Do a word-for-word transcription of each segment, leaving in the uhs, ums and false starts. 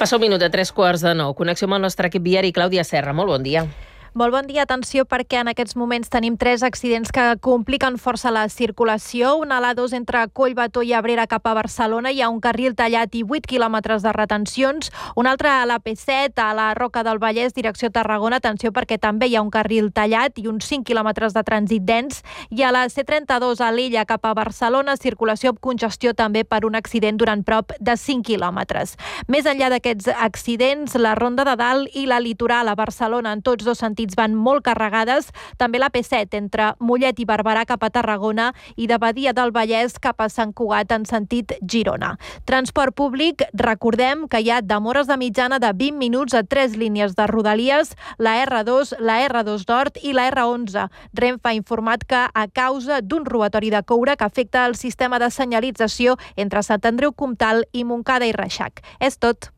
Passa un minut de tres quarts de nou. Connexió amb el nostre equip viari. Clàudia Serra, molt bon dia. Molt bon dia, atenció, perquè en aquests moments tenim tres accidents que compliquen força la circulació. Una a l'A dos entre Collbató i Abrera cap a Barcelona. Hi ha un carril tallat i vuit quilòmetres de retencions. Una altra a l'A P set, a la Roca del Vallès, direcció Tarragona. Atenció, perquè també hi ha un carril tallat i uns cinc quilòmetres de trànsit dens. I a la C trenta-dos a l'Illa cap a Barcelona, circulació amb congestió també per un accident durant prop de cinc quilòmetres. Més enllà d'aquests accidents, la Ronda de Dalt i la Litoral a Barcelona en tots dos sentits van molt carregades. També la P set entre Mollet i Barberà cap a Tarragona i de Badia del Vallès cap a Sant Cugat en sentit Girona. Transport públic, recordem que hi ha demores de mitjana de vint minuts a tres línies de Rodalies, la R dos, la R dos Nord i la R onze. Renfe ha informat que a causa d'un robatori de coure que afecta el sistema de senyalització entre Sant Andreu Comtal i Montcada i Reixac. És tot.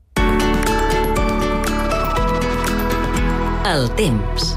El temps.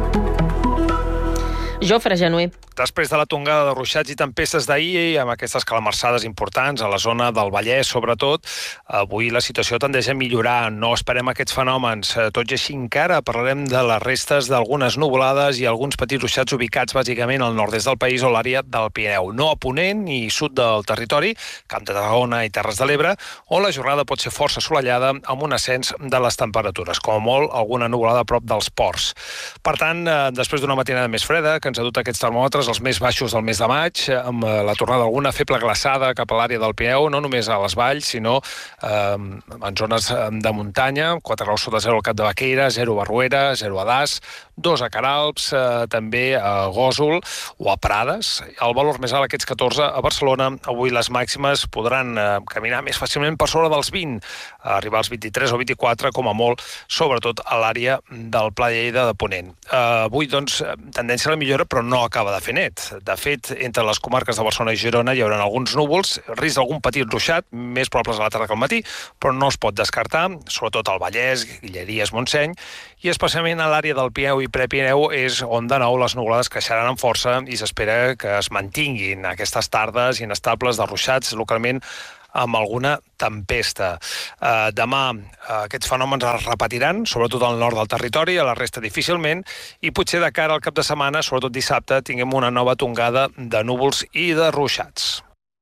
Jofre Genuer. Després de la tongada de ruixats i tempestes d'ahir, amb aquestes calamarsades importants a la zona del Vallès, sobretot, avui la situació tendeix a millorar. No esperem aquests fenòmens. Tot i així, encara parlarem de les restes d'algunes nuvolades i alguns petits ruixats ubicats bàsicament al nord-est del país o l'àrea del Pirineu. No a ponent ni sud del territori, Camp de Tarragona i Terres de l'Ebre, on la jornada pot ser força assolellada amb un ascens de les temperatures, com a molt alguna nuvolada a prop dels ports. Per tant, després d'una matinada més freda, que ens ha dut aquests termòmetres els més baixos del mes de maig, amb la tornada d'alguna feble glaçada cap a l'àrea del Pirineu, no només a les valls, sinó eh, en zones de muntanya, quatre graus sota zero al Cap de Baqueira, zero a Barruera, zero a Das, dos a Caralps, eh, també a Gósol o a Prades. El valor més alt, aquests catorze, a Barcelona. Avui les màximes podran eh, caminar més fàcilment per sobre dels vint, arribar als vint-i-tres o vint-i-quatre, com a molt, sobretot a l'àrea del Pla de Lleida de Ponent. Eh, avui, doncs, tendència a la millora, però no acaba de fer net. De fet, entre les comarques de Barcelona i Girona hi haurà alguns núvols, risc d'algun petit ruixat, més probables a la tarda que al matí, però no es pot descartar, sobretot al Vallès, Guilleries, Montseny, i especialment a l'àrea del Pirineu i Prepirineu és on de nou les nuvolades creixeran amb força i s'espera que es mantinguin aquestes tardes inestables de ruixats localment amb alguna tempesta. Eh, demà eh, aquests fenòmens es repetiran, sobretot al nord del territori, a la resta difícilment, i potser de cara al cap de setmana, sobretot dissabte, tinguem una nova tongada de núvols i de ruixats.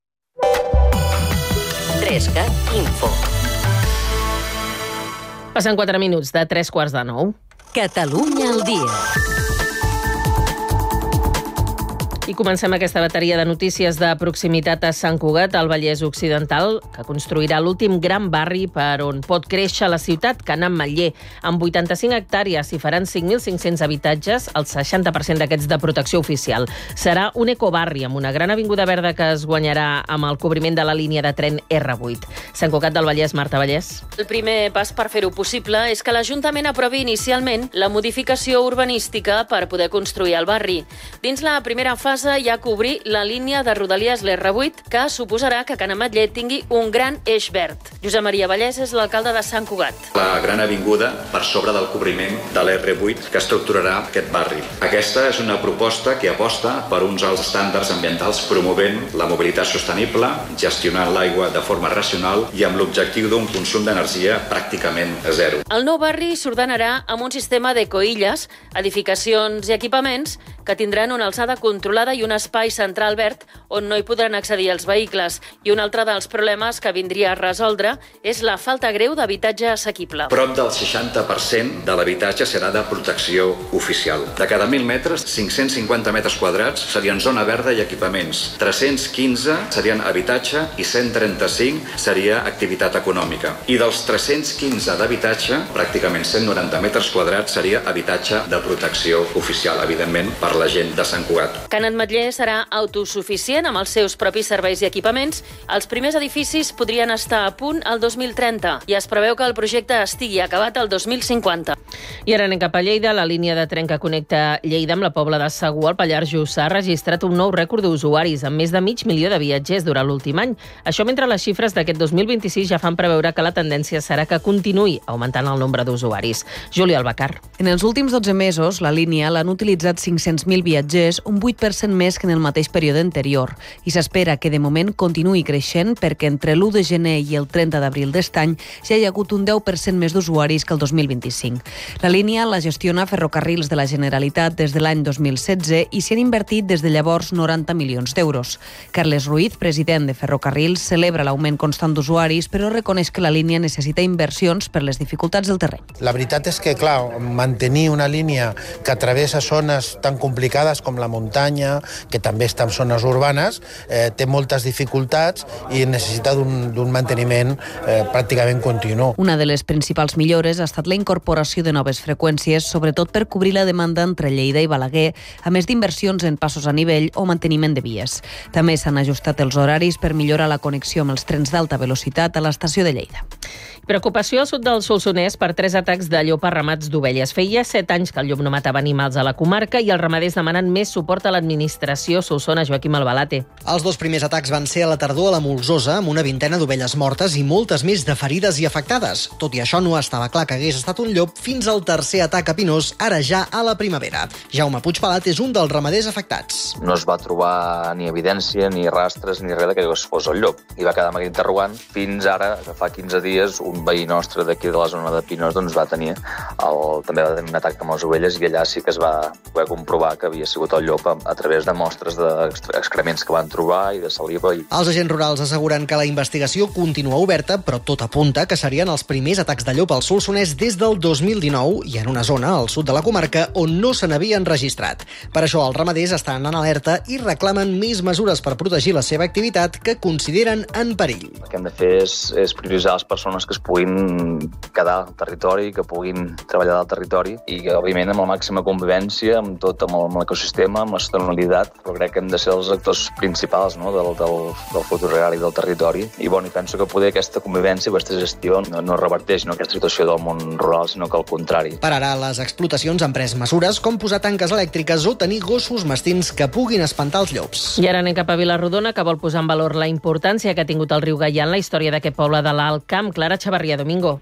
trescat Info. Passen quatre minuts de tres quarts de nou. Catalunya al dia. I comencem aquesta bateria de notícies de proximitat a Sant Cugat, al Vallès Occidental, que construirà l'últim gran barri per on pot créixer la ciutat, Can Ametller. Amb vuitanta-cinc hectàrees i faran cinc mil cinc-cents habitatges, el seixanta per cent d'aquests de protecció oficial. Serà un ecobarri amb una gran avinguda verda que es guanyarà amb el cobriment de la línia de tren R vuit. Sant Cugat del Vallès, Marta Vallès. El primer pas per fer-ho possible és que l'Ajuntament aprovi inicialment la modificació urbanística per poder construir el barri. Dins la primera fase hi ha que obrir la línia de Rodalies l'R vuit, que suposarà que Can Ametller tingui un gran eix verd. Josep Maria Vallès és l'alcalde de Sant Cugat. La gran avinguda per sobre del cobriment de l'R vuit que estructurarà aquest barri. Aquesta és una proposta que aposta per uns alts estàndards ambientals, promovent la mobilitat sostenible, gestionant l'aigua de forma racional i amb l'objectiu d'un consum d'energia pràcticament zero. El nou barri s'ordenarà amb un sistema d'ecoilles, edificacions i equipaments que tindran una alçada controlada i un espai central verd on no hi podran accedir els vehicles. I un altre dels problemes que vindria a resoldre és la falta greu d'habitatge assequible. Prop del seixanta per cent de l'habitatge serà de protecció oficial. De cada mil metres, cinc-cents cinquanta metres quadrats serien zona verda i equipaments. tres-cents quinze serien habitatge i cent trenta-cinc seria activitat econòmica. I dels tres-cents quinze d'habitatge, pràcticament cent noranta metres quadrats seria habitatge de protecció oficial, evidentment, per la gent de Sant Cugat. Can Ametller serà autosuficient amb els seus propis serveis i equipaments. Els primers edificis podrien estar a punt el dos mil trenta i es preveu que el projecte estigui acabat el dos mil cinquanta. I ara anem cap a Lleida. La línia de tren que connecta Lleida amb la Pobla de Segur, al Pallars Jussà, ha registrat un nou rècord d'usuaris, amb més de mig milió de viatgers durant l'últim any. Això mentre les xifres d'aquest dos mil vint-i-sis ja fan preveure que la tendència serà que continuï augmentant el nombre d'usuaris. Júlia Albacar. En els últims dotze mesos, la línia l'han utilitzat cinc-cents mil viatgers, un vuit per cent cent més que en el mateix període anterior i s'espera que de moment continuï creixent perquè entre l'u de gener i el trenta d'abril d'est any ja hi ha hagut un deu per cent més d'usuaris que el dos mil vint-i-cinc. La línia la gestiona Ferrocarrils de la Generalitat des de l'any dos mil setze i s'hi han invertit des de llavors noranta milions d'euros. Carles Ruiz, president de Ferrocarrils, celebra l'augment constant d'usuaris, però reconeix que la línia necessita inversions per les dificultats del terreny. La veritat és que, clar, mantenir una línia que travessa zones tan complicades com la muntanya, que també està en zones urbanes, eh, té moltes dificultats i necessita d'un manteniment eh, pràcticament continu. Una de les principals millores ha estat la incorporació de noves freqüències, sobretot per cobrir la demanda entre Lleida i Balaguer, a més d'inversions en passos a nivell o manteniment de vies. També s'han ajustat els horaris per millorar la connexió amb els trens d'alta velocitat a l'estació de Lleida. Preocupació al sud del Solsonès per tres atacs de llop a ramats d'ovelles. Feia set anys que el llop no matava animals a la comarca i els ramaders demanen més suport a l'administració. Solsona, Joaquim Albalate. Els dos primers atacs van ser a la tardor a la Molsosa, amb una vintena d'ovelles mortes i moltes més de ferides i afectades. Tot i això, no estava clar que hagués estat un llop fins al tercer atac a Pinós, ara ja a la primavera. Jaume Puigpelat és un dels ramaders afectats. No es va trobar ni evidència, ni rastres, ni res que fos el llop. I va quedar amb aquest interrogant fins ara, que fa quinze dies, un veí nostre d'aquí de la zona de Pinós doncs va tenir el, també va tenir un atac amb les ovelles i allà sí que es va poder comprovar que havia sigut el llop a, a través de mostres d'excrements que van trobar i de saliva. I... Els agents rurals asseguren que la investigació continua oberta, però tot apunta que serien els primers atacs de llop al Solsonès des del dos mil dinou i en una zona al sud de la comarca on no se n'havien registrat. Per això els ramaders estan en alerta i reclamen més mesures per protegir la seva activitat que consideren en perill. El que hem de fer és, és prioritzar les persones que es puguin quedar al territori, que puguin treballar al territori i que, òbviament, amb la màxima convivència, amb tot, amb l'ecosistema, amb la sostenibilitat, però crec que hem de ser els actors principals, no?, del, del, del futur agrari del territori. I, bueno, i penso que poder aquesta convivència, aquesta gestió, no, no reverteix no, aquesta situació del món rural, sinó que al contrari. Per ara, les explotacions han pres mesures com posar tanques elèctriques o tenir gossos mastins que puguin espantar els llops. I ara anem cap a Vilarrodona, que vol posar en valor la importància que ha tingut el riu Gaià en la història d'aquest poble de l'Alt Camp. Clara Xavarria, Domingo.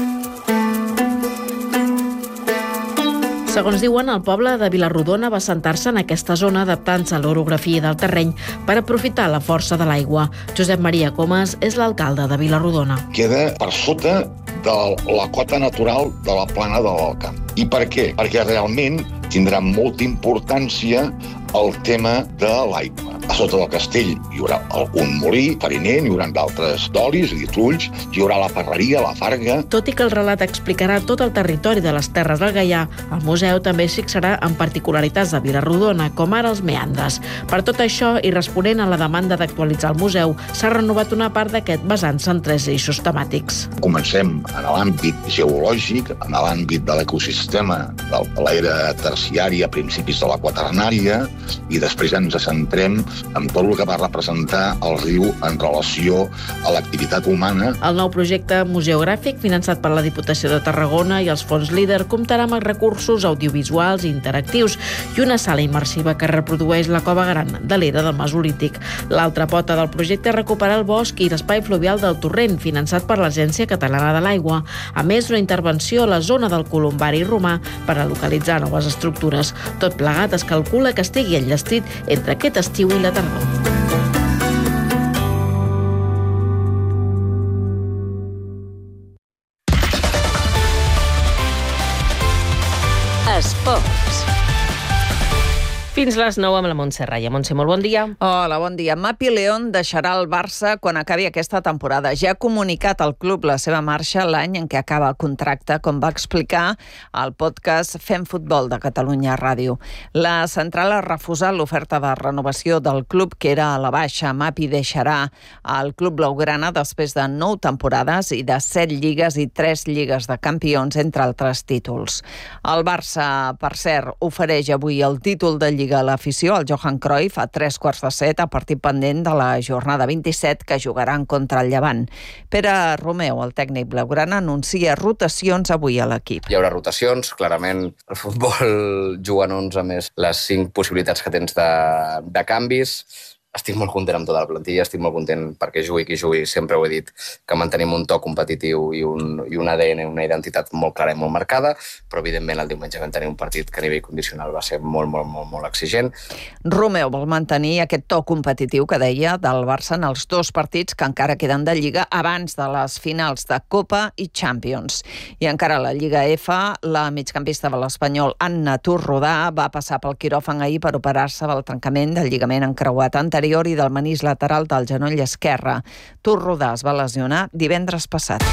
Segons diuen, el poble de Vilarrodona va assentar-se en aquesta zona adaptant-se a l'orografia del terreny per aprofitar la força de l'aigua. Josep Maria Comas és l'alcalde de Vilarrodona. Queda per sota de la cota natural de la plana de l'Alt Camp. I per què? Perquè realment tindrà molta importància el tema de l'aigua. A sota del castell hi haurà un molí fariner, hi haurà d'altres d'olis i trulls, hi haurà la parreria, la farga. Tot i que el relat explicarà tot el territori de les Terres del Gaià, el museu també es fixarà en particularitats de Vilarrodona, com ara els meandres. Per tot això, i responent a la demanda d'actualitzar el museu, s'ha renovat una part d'aquest basant-se en tres eixos temàtics. Comencem en l'àmbit geològic, en l'àmbit de l'ecosistema de l'era terciària a principis de la quaternària, i després ens centrem en tot el que va representar el riu en relació a l'activitat humana. El nou projecte museogràfic, finançat per la Diputació de Tarragona i els fons líder, comptarà amb els recursos audiovisuals i interactius i una sala immersiva que reprodueix la cova gran de l'era del Mesolític. L'altra pota del projecte és recuperar el bosc i l'espai fluvial del Torrent, finançat per l'Agència Catalana de l'Aigua, a més d'una intervenció a la zona del Columbari romà per a localitzar noves estructures. Tot plegat es calcula que estigui enllestit entre aquest estiu i la tardor. Esports. Fins les nou amb la Montse Raya. Montse, molt bon dia. Hola, bon dia. Mapi León deixarà el Barça quan acabi aquesta temporada. Ja ha comunicat al club la seva marxa l'any en què acaba el contracte, com va explicar al podcast Fem Futbol de Catalunya Ràdio. La central ha refusat l'oferta de renovació del club, que era a la baixa. Mapi deixarà el club blaugrana després de nou temporades i de set lligues i tres lligues de campions, entre altres títols. El Barça, per cert, ofereix avui el títol de Lliga a l'afició al Johan Cruyff a tres quarts de set, a partit pendent de la jornada vint-i-set que jugaran contra el Llevant. Pere Romeu, el tècnic blaugrana, anuncia rotacions avui a l'equip. Hi haurà rotacions, clarament el futbol juga en onze més les cinc possibilitats que tens de, de canvis. estic molt content amb tota la plantilla, estic molt content perquè jugui qui jugui, sempre ho he dit, que mantenim un to competitiu i un, i un A D N, una identitat molt clara i molt marcada, però evidentment el diumenge vam tenir un partit que a nivell condicional va ser molt, molt, molt, molt exigent. Romeu vol mantenir aquest to competitiu que deia del Barça en els dos partits que encara queden de Lliga abans de les finals de Copa i Champions. I encara a la Lliga F, la migcampista de l'Espanyol Anna Turrodà va passar pel quiròfan ahir per operar-se del trencament del lligament encreuat anterior i del menís lateral del genoll esquerre. Turrodà es va lesionar divendres passat.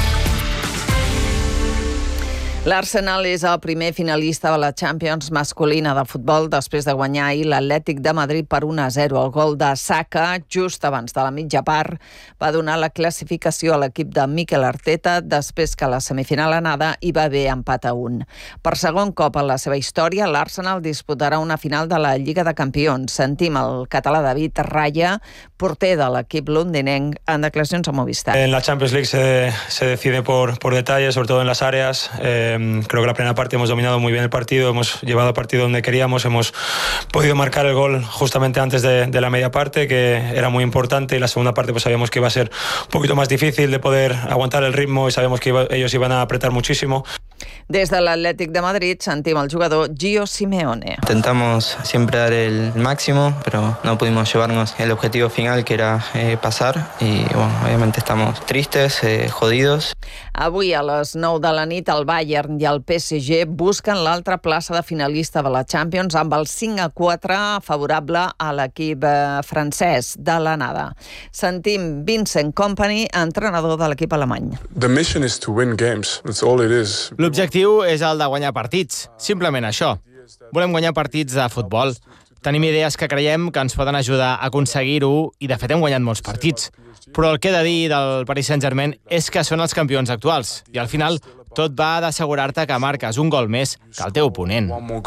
L'Arsenal és el primer finalista de la Champions masculina de futbol després de guanyar ahir l'Atlètic de Madrid per un a zero. El gol de Saka, just abans de la mitja part, va donar la classificació a l'equip de Mikel Arteta després que a la semifinal anada hi va haver empat a un. Per segon cop en la seva història, l'Arsenal disputarà una final de la Lliga de Campions. Sentim el català David Raya, porter de l'equip londinenc, en declaracions a Movistar. En la Champions League se, se decide por, por detalles, sobre todo en las áreas. Eh, Creo que la primera parte hemos dominado muy bien el partido, hemos llevado el partido donde queríamos, hemos podido marcar el gol justamente antes de, de la media parte, que era muy importante, y la segunda parte pues sabíamos que iba a ser un poquito más difícil de poder aguantar el ritmo y sabíamos que iba, ellos iban a apretar muchísimo. Des de l'Atlètic de Madrid sentim el jugador Gio Simeone. Intentamos siempre dar el máximo, pero no pudimos llevarnos el objetivo final, que era eh, pasar, y bueno, obviamente estamos tristes, eh, jodidos. Avui a les nou de la nit el Bayern i el P S G busquen l'altra plaça de finalista de la Champions amb el cinc a quatre favorable a l'equip eh, francès de l'anada. Sentim Vincent Kompany, entrenador de l'equip alemany. The mission is to win games. That's all it is. L'objectiu és el de guanyar partits, simplement això. Volem guanyar partits de futbol. Tenim idees que creiem que ens poden ajudar a aconseguir-ho i, de fet, hem guanyat molts partits. Però el que he de dir del Paris Saint-Germain és que són els campions actuals i, al final, tot va d'assegurar-te que marques un gol més que el teu oponent.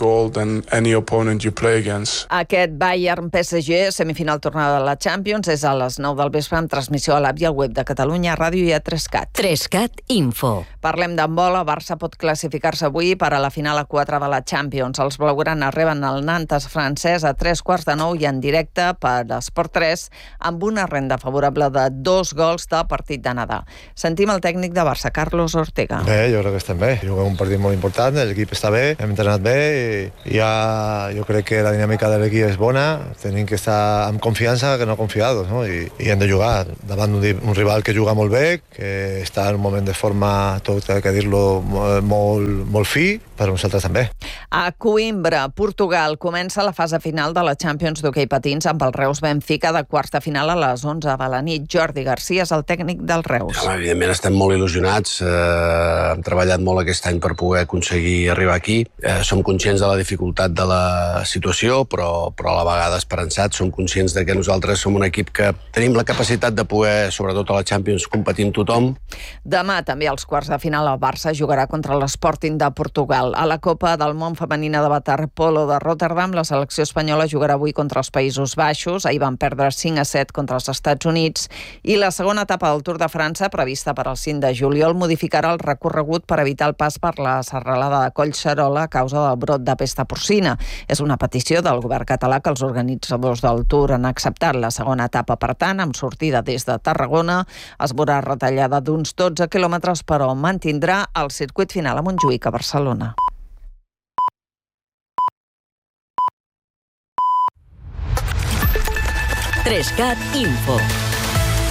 Aquest Bayern-P S G, semifinal tornada de la Champions, és a les nou del vespre amb transmissió a l'app i al web de Catalunya Ràdio i a tres cat. tres cat Info. Parlem d'handbol. El Barça pot classificar-se avui per a la final a quatre de la Champions. Els blaugrana reben el Nantes francès a tres quarts de nou i en directe per Esport tres amb una renda favorable de dos gols del partit d'anada. Sentim el tècnic de Barça, Carlos Ortega. Bé, jo crec que estem bé. Juguem un partit molt important, l'equip està bé, hem entrenat bé i ja jo crec que la dinàmica de l'equip és bona, tenim que estar amb confiança que no confiados, no? I, i hem de jugar davant un, un rival que juga molt bé, que està en un moment de forma, tot hay que dir-lo, molt, molt fi, però nosaltres també. A Coimbra, Portugal, comença la fase final de la Champions d'hoquei patins amb el Reus Benfica de quarts de final a les onze de la nit. Jordi Garcia és el tècnic del Reus. Ja, evidentment estem molt il·lusionats, eh, hem treballat molt aquest any per poder aconseguir arribar aquí. Eh, som conscients de la dificultat de la situació, però, però a la vegada esperançats. Som conscients de que nosaltres som un equip que tenim la capacitat de poder, sobretot a la Champions, competir amb tothom. Demà també als quarts de final el Barça jugarà contra l'Sporting de Portugal. A la Copa del Món femenina de waterpolo de Rotterdam, la selecció espanyola jugarà avui contra els Països Baixos. Ahir van perdre cinc a set contra els Estats Units. I la segona etapa del Tour de França, prevista per al cinc de juliol, modificarà el recorregut per evitar el pas per la serralada de Collserola a causa del brot de pesta porcina. És una petició del govern català que els organitzadors del Tour han acceptat. La segona etapa, per tant, amb sortida des de Tarragona, es veurà retallada d'uns dotze quilòmetres, però mantindrà el circuit final a Montjuïc, a Barcelona. tres cat Info.